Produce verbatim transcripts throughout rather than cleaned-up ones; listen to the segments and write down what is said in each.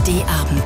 D Abend.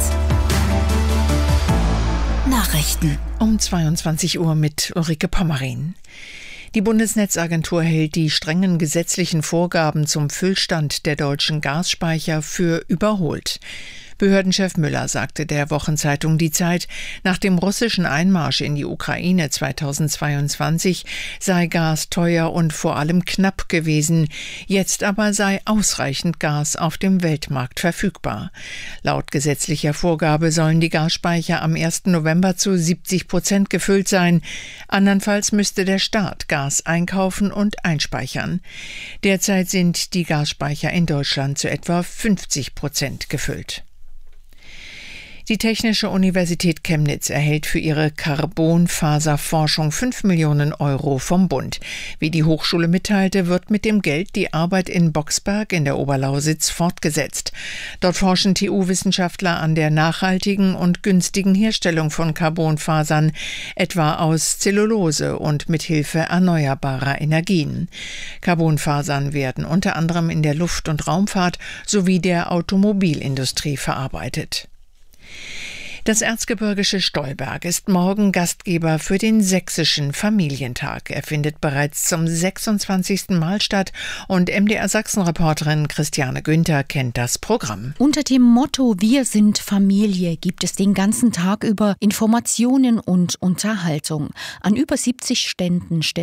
Nachrichten um zweiundzwanzig Uhr mit Ulrike Pommerin. Die Bundesnetzagentur hält die strengen gesetzlichen Vorgaben zum Füllstand der deutschen Gasspeicher für überholt. Behördenchef Müller sagte der Wochenzeitung Die Zeit, nach dem russischen Einmarsch in die Ukraine zweitausendzweiundzwanzig sei Gas teuer und vor allem knapp gewesen. Jetzt aber sei ausreichend Gas auf dem Weltmarkt verfügbar. Laut gesetzlicher Vorgabe sollen die Gasspeicher am ersten November zu siebzig Prozent gefüllt sein. Andernfalls müsste der Staat Gas einkaufen und einspeichern. Derzeit sind die Gasspeicher in Deutschland zu etwa fünfzig Prozent gefüllt. Die Technische Universität Chemnitz erhält für ihre Carbonfaserforschung fünf Millionen Euro vom Bund. Wie die Hochschule mitteilte, wird mit dem Geld die Arbeit in Boxberg in der Oberlausitz fortgesetzt. Dort forschen T U-Wissenschaftler an der nachhaltigen und günstigen Herstellung von Carbonfasern, etwa aus Zellulose und mit Hilfe erneuerbarer Energien. Carbonfasern werden unter anderem in der Luft- und Raumfahrt sowie der Automobilindustrie verarbeitet. Das erzgebirgische Stolberg ist morgen Gastgeber für den Sächsischen Familientag. Er findet bereits zum sechsundzwanzigsten Mal statt und M D R-Sachsen-Reporterin Christiane Günther kennt das Programm. Unter dem Motto „Wir sind Familie" gibt es den ganzen Tag über Informationen und Unterhaltung. An über siebzig Ständen stellt